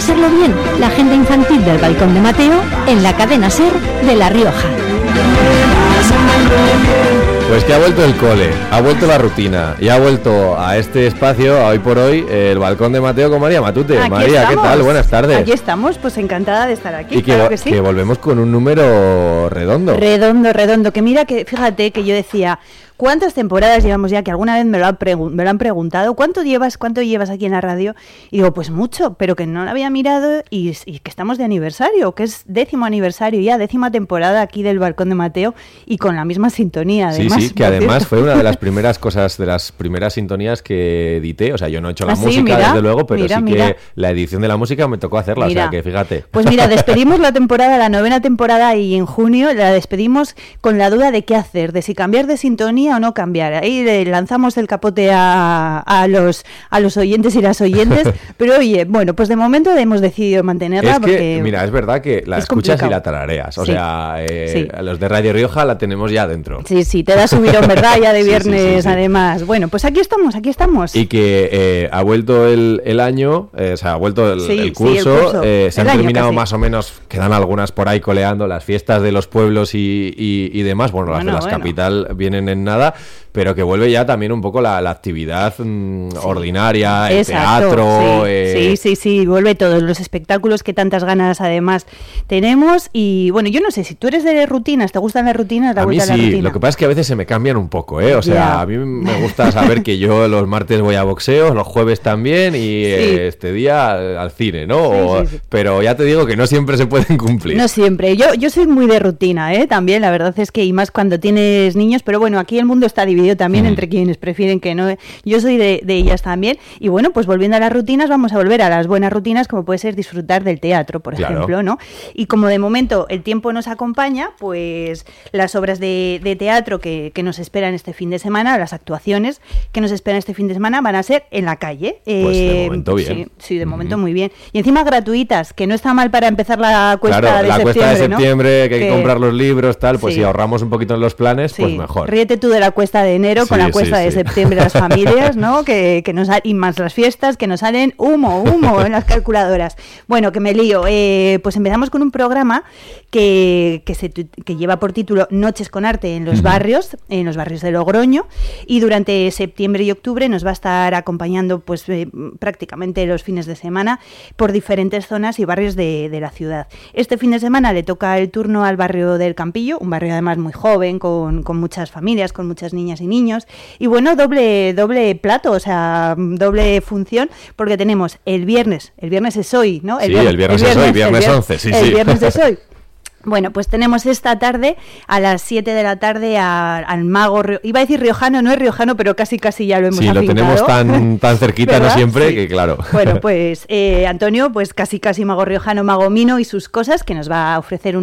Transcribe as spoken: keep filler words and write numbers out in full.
pasarlo bien, la agenda infantil del Balcón de Mateo en la cadena SER de La Rioja. Pues que ha vuelto el cole, ha vuelto la rutina y ha vuelto a este espacio, a hoy por hoy, el Balcón de Mateo con María Matute. Aquí María, estamos. ¿qué tal? Buenas tardes. Aquí estamos, pues encantada de estar aquí. Y que, claro que sí. que volvemos con un número redondo. Redondo, redondo. Que mira, que fíjate que yo decía, ¿cuántas temporadas llevamos ya? Que alguna vez me lo, han pregu- me lo han preguntado. ¿Cuánto llevas cuánto llevas aquí en la radio? Y digo, pues mucho, pero que no lo había mirado y, y que estamos de aniversario, que es décimo aniversario ya, décima temporada aquí del Balcón de Mateo y con la misma sintonía. Además, sí, sí, que además fue una de las primeras cosas, de las primeras sintonías que edité. O sea, yo no he hecho la ¿Ah, sí? música, Mira, desde luego, pero mira, sí mira. que la edición de la música me tocó hacerla, Mira. o sea, que fíjate. Pues mira, despedimos la temporada, la novena temporada, y en junio la despedimos con la duda de qué hacer, de si cambiar de sintonía o no cambiar. Ahí le lanzamos el capote a, a los a los oyentes y las oyentes, pero oye, bueno, pues de momento hemos decidido mantenerla. Es que, porque mira, es verdad que la es escuchas complicado. y la tarareas. O Sí. sea, eh, Sí. a los de Radio Rioja la tenemos ya dentro. Sí, sí, te da subidón, ¿verdad? Ya de Sí, sí, viernes, sí, sí. además. Bueno, pues aquí estamos, aquí estamos. Y que eh, ha vuelto el, el año, eh, o sea, ha vuelto el, Sí, el, sí, curso, el curso. eh, se El han año terminado casi. más o menos, quedan algunas por ahí coleando, las fiestas de los pueblos y, y, y demás, bueno, las Bueno, de las bueno. capital vienen en nada, pero que vuelve ya también un poco la, la actividad mm, ordinaria, el Exacto, teatro. sí, eh, sí, sí, sí, vuelve todos los espectáculos que tantas ganas además tenemos. Y bueno, yo no sé si tú eres de rutinas, ¿te gustan las rutinas? La A mí vuelta a la sí, rutina. lo que pasa es que a veces se me cambian un poco, ¿eh? O sea, Ya. a mí me gusta saber que yo los martes voy a boxeo, los jueves también y eh, este día al, al cine, ¿no? Sí, O- sí, sí. Pero ya te digo que no siempre se pueden cumplir. No siempre, yo, yo soy muy de rutina, ¿eh? También, la verdad es que, y más cuando tienes niños, pero bueno, aquí el mundo está dividido también Mm. entre quienes prefieren que no. Yo soy de, de ellas también, y bueno, pues volviendo a las rutinas, vamos a volver a las buenas rutinas, como puede ser disfrutar del teatro, por Claro. ejemplo, ¿no? Y como de momento el tiempo nos acompaña, pues las obras de, de teatro que, que nos esperan este fin de semana, las actuaciones que nos esperan este fin de semana van a ser en la calle. Pues de Eh, momento bien. Sí, sí, de momento Ujú. muy bien. Y encima gratuitas, que no está mal para empezar la cuesta Claro, de la septiembre, cuesta de ¿no? septiembre, que hay que Que- comprar los libros, tal, pues Sí. si ahorramos un poquito en los planes, Sí, pues mejor. ríete tú de la cuesta de enero con Sí, la cuesta sí, de sí. septiembre de las familias, ¿no? Que, que nos, y más las fiestas, que nos salen humo, humo en las calculadoras. Bueno, que me lío. Eh, pues empezamos con un programa que, que, se, tu- que lleva por título Noches con Arte en los Ujú. barrios, en los barrios de Logroño, y durante septiembre y octubre nos va a estar acompañando pues eh, prácticamente los fines de semana por diferentes zonas y barrios de, de la ciudad. Este fin de semana le toca el turno al barrio del Campillo, un barrio además muy joven, con, con muchas familias, con muchas niñas y niños, y bueno, doble, doble plato, o sea, doble función, porque tenemos el viernes, el viernes es hoy, ¿no? Sí, el viernes es hoy, viernes el vier- once, sí, el sí. viernes es hoy. Bueno, pues tenemos esta tarde, a las siete de la tarde, a- al mago, rio- iba a decir riojano, no es riojano, pero casi casi ya lo hemos Sí, lo afincado. tenemos tan, tan cerquita, no ¿Verdad? siempre, Sí. que claro. Bueno, pues eh, Antonio, pues casi casi mago riojano, mago mino y sus cosas, que nos va a ofrecer un